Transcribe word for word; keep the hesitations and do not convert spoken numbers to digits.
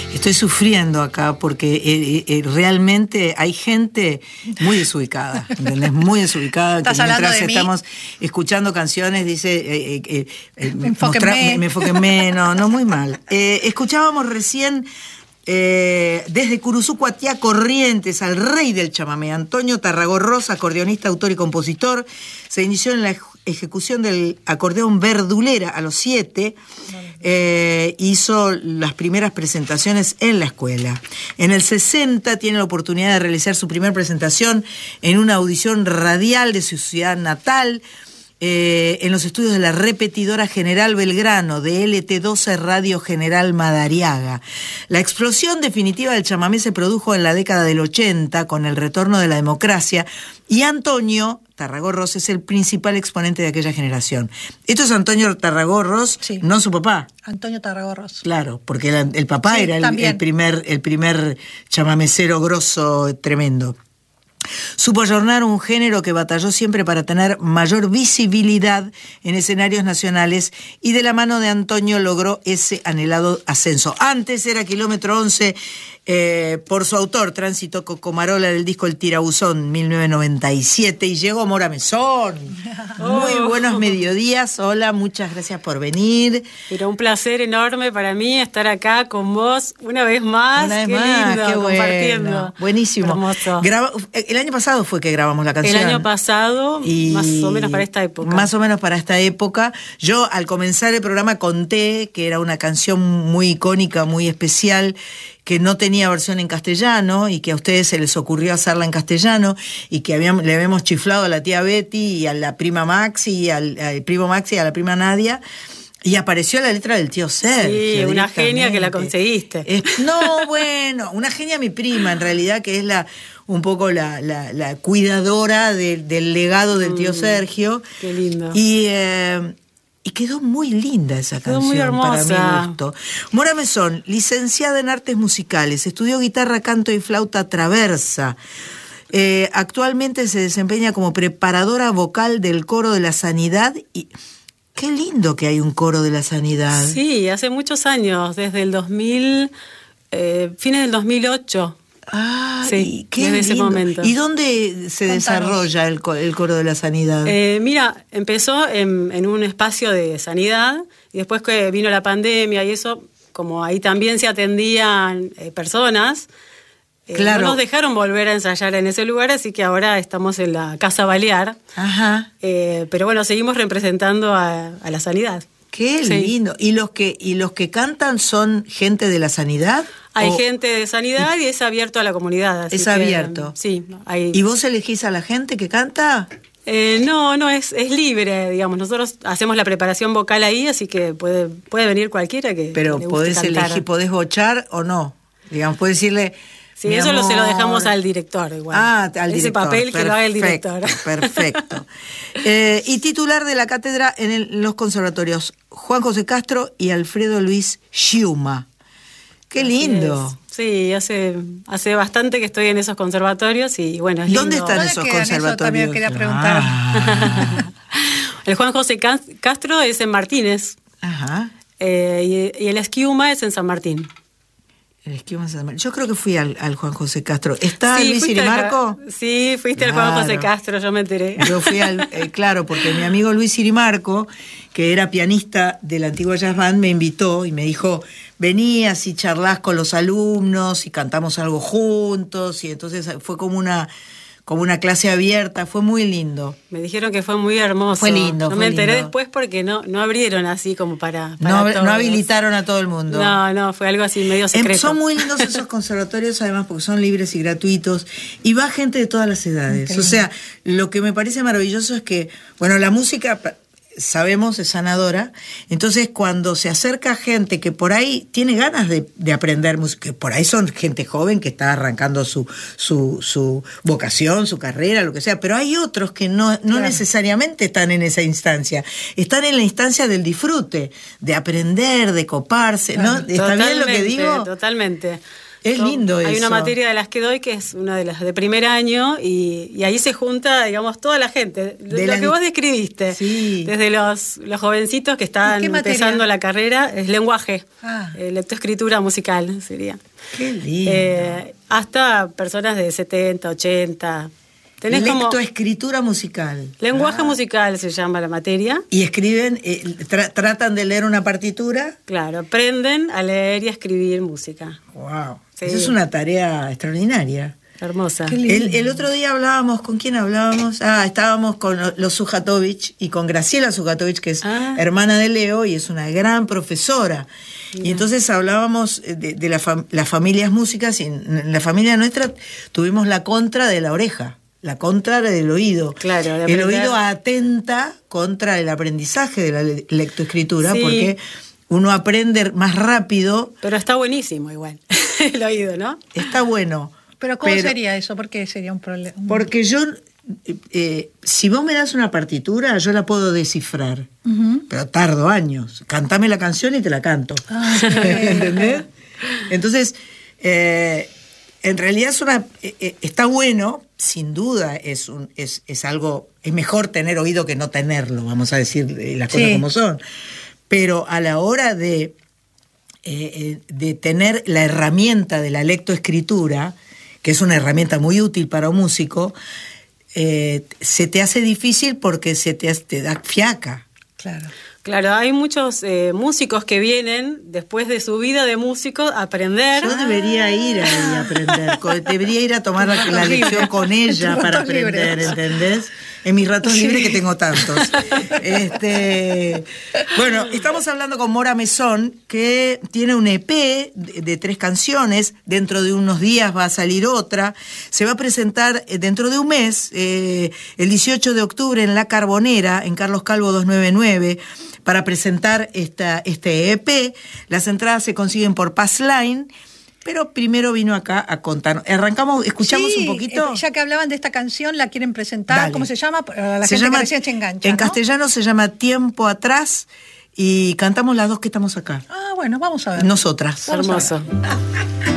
Estoy sufriendo acá porque eh, eh, realmente hay gente muy desubicada, ¿entendés? Muy desubicada. Que mientras de estamos mí? escuchando canciones dice... Eh, eh, eh, me enfóquenme. Me enfóquenme, no, no, muy mal. Eh, escuchábamos recién... Eh, desde Curuzucuatiá, Corrientes, al rey del chamamé, Antonio Tarragó-Ross, acordeonista, autor y compositor. Se inició en la ejecución del acordeón verdulera a los siete. Eh, hizo las primeras presentaciones en la escuela. En el sesenta tiene la oportunidad de realizar su primera presentación en una audición radial de su ciudad natal, Eh, en los estudios de la Repetidora General Belgrano, de L T doce Radio General Madariaga. La explosión definitiva del chamamé se produjo en la década del ochenta, con el retorno de la democracia, y Antonio Tarragó-Ross es el principal exponente de aquella generación. Esto es Antonio Tarragó-Ross, sí. No su papá. Antonio Tarragó-Ross. Claro, porque el, el papá sí, era el, el, primer, el primer chamamecero grosso, tremendo. Supo ayornar un género que batalló siempre para tener mayor visibilidad en escenarios nacionales, y de la mano de Antonio logró ese anhelado ascenso. Antes era Kilómetro once, eh, por su autor, Tránsito Cocomarola, del disco El Tirabuzón, mil novecientos noventa y siete, y llegó Mora Mesón. Oh. Muy buenos mediodías, hola, muchas gracias por venir. Pero un placer enorme para mí estar acá con vos una vez más. Una vez qué más, lindo, qué bueno. Compartiendo. Buenísimo. Hermoso. Graba, el año pasado fue que grabamos la canción. El año pasado, y más o menos para esta época. Más o menos para esta época. Yo, al comenzar el programa, conté que era una canción muy icónica, muy especial, que no tenía versión en castellano y que a ustedes se les ocurrió hacerla en castellano, y que habíamos, le habíamos chiflado a la tía Betty y a la prima Maxi, y al, al primo Maxi y a la prima Nadia. Y apareció la letra del tío Sergio. Sí, una genia que la conseguiste. Es, no, bueno, una genia mi prima, en realidad, que es la un poco la, la, la cuidadora de, del legado del tío Sergio. Mm, qué lindo. Y, eh, y quedó muy linda esa quedó canción, muy hermosa. para mi gusto. Mora Mesón, licenciada en Artes Musicales, estudió guitarra, canto y flauta traversa. Eh, actualmente se desempeña como preparadora vocal del Coro de la Sanidad y... Qué lindo que hay un Coro de la Sanidad. Sí, hace muchos años, desde el dos mil, eh, fines del dos mil ocho. Ah, sí, qué desde lindo. ese momento. ¿Y dónde se Contanos. desarrolla el, el Coro de la Sanidad? Eh, mira, empezó en, en un espacio de sanidad, y después que vino la pandemia y eso, como ahí también se atendían eh, personas, eh, claro. No nos dejaron volver a ensayar en ese lugar, así que ahora estamos en la Casa Balear. Ajá. Eh, pero bueno, seguimos representando a, a la sanidad. Qué sí. lindo. ¿Y los que y los que cantan son gente de la sanidad? Hay o... gente de sanidad y es abierto a la comunidad. Así es que, abierto. Sí. Hay... ¿Y vos elegís a la gente que canta? Eh, no, no, es, es libre, digamos. Nosotros hacemos la preparación vocal ahí, así que puede, puede venir cualquiera que Pero le guste podés cantar. elegir, podés bochar o no. Digamos, podés decirle... Sí, eso lo, se lo dejamos al director igual. Ah, al Ese director. papel que perfecto, lo haga el director. Perfecto. eh, y titular de la cátedra en, el, en los conservatorios Juan José Castro y Alfredo Luis Schiuma. ¡Qué Así lindo! Es. Sí, hace, hace bastante que estoy en esos conservatorios y bueno, es ¿Dónde lindo. están esos conservatorios? Eso también quería preguntar. Ah. El Juan José Castro es en Martínez. Ajá. Eh, y, y el Esquiuma es en San Martín. El Esquiuma en San Martín. Yo creo que fui al, al Juan José Castro. ¿Está sí, Luis Irimarco? Al, sí, fuiste claro. al Juan José Castro, yo me enteré. Yo fui al, eh, claro, porque mi amigo Luis Irimarco, que era pianista de la antigua Jazz Band, me invitó y me dijo, vení, así charlás con los alumnos y cantamos algo juntos, y entonces fue como una... como una clase abierta, fue muy lindo. Me dijeron que fue muy hermoso. Fue lindo, No fue me enteré lindo. después porque no, no abrieron así como para, para no, todos. No habilitaron a todo el mundo. No, no, fue algo así medio secreto. Son muy lindos esos conservatorios, además, porque son libres y gratuitos, y va gente de todas las edades. Okay. O sea, lo que me parece maravilloso es que, bueno, la música... sabemos, es sanadora, entonces cuando se acerca gente que por ahí tiene ganas de, de aprender música, que por ahí son gente joven que está arrancando su, su, su vocación, su carrera, lo que sea, pero hay otros que no, no claro. necesariamente están en esa instancia, están en la instancia del disfrute, de aprender, de coparse, claro. ¿no? ¿Está bien lo que digo? Totalmente. Es Yo, lindo hay eso. Hay una materia de las que doy que es una de las de primer año y, y ahí se junta, digamos, toda la gente. De lo las... que vos describiste. Sí. Desde los, los jovencitos que están empezando la carrera, es lenguaje, ah. eh, lectoescritura musical sería. Qué lindo. Eh, hasta personas de setenta, ochenta. Tenés Lectoescritura como musical. Lenguaje ah. musical se llama la materia. Y escriben, eh, tra tratan de leer una partitura. Claro, aprenden a leer y a escribir música. Wow. Sí. Esa es una tarea extraordinaria. Hermosa. El, el otro día hablábamos, ¿con quién hablábamos? Ah, estábamos con los Sujatovich y con Graciela Sujatovich, que es ah. hermana de Leo y es una gran profesora. Yeah. Y entonces hablábamos de, de la fam las familias músicas y en la familia nuestra tuvimos la contra de la oreja. La contra del oído. Claro, de el oído atenta contra el aprendizaje de la le lectoescritura, sí. porque uno aprende más rápido. Pero está buenísimo igual, el oído, ¿no? Está bueno. Pero ¿cómo pero, sería eso? ¿Por qué sería un problema? Porque yo, eh, si vos me das una partitura, yo la puedo descifrar. Uh-huh. Pero tardo años. Cantame la canción y te la canto. Ah, ¿entendés? Entonces, eh, en realidad es una, eh, está bueno, sin duda, es, un, es, es algo, es mejor tener oído que no tenerlo, vamos a decir las cosas sí. como son. Pero a la hora de, eh, de tener la herramienta de la lectoescritura, que es una herramienta muy útil para un músico, eh, se te hace difícil porque se te, te da fiaca. Claro. Claro, hay muchos eh, músicos que vienen después de su vida de músico a aprender. Yo debería ir ahí a aprender, debería ir a tomar la, la lección con ella para aprender, libres. ¿Entendés? En mis ratos sí. libres que tengo tantos. Este, bueno, estamos hablando con Mora Mesón, que tiene un E P de, de tres canciones, dentro de unos días va a salir otra, se va a presentar dentro de un mes, eh, el dieciocho de octubre en La Carbonera, en Carlos Calvo doscientos noventa y nueve, para presentar esta, este E P. Las entradas se consiguen por Passline, pero primero vino acá a contarnos. Arrancamos, escuchamos sí, un poquito. Eh, ya que hablaban de esta canción, la quieren presentar. Dale. ¿Cómo se llama? La se gente llama, que recién se engancha. En ¿no? castellano se llama Tiempo Atrás y cantamos las dos que estamos acá. Ah, bueno, vamos a ver. Nosotras. Hermoso.